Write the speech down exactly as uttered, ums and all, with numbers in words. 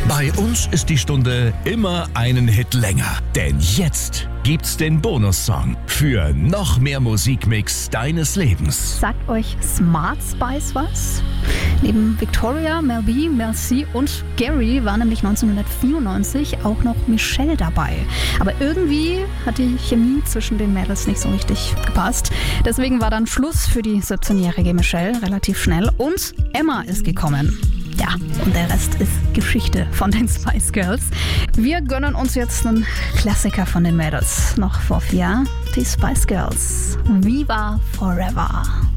Bei uns ist die Stunde immer einen Hit länger. Denn jetzt gibt's den Bonussong für noch mehr Musikmix deines Lebens. Sagt euch Smart Spice was? Neben Victoria, Mel B, Mel C und Gary war nämlich neunzehnhundertvierundneunzig auch noch Michelle dabei. Aber irgendwie hat die Chemie zwischen den Mädels nicht so richtig gepasst. Deswegen war dann Schluss für die siebzehnjährige Michelle relativ schnell und Emma ist gekommen. Ja, und der Rest ist Geschichte von den Spice Girls. Wir gönnen uns jetzt einen Klassiker von den Mädels. Noch vor vier Jahren, die Spice Girls. Viva Forever.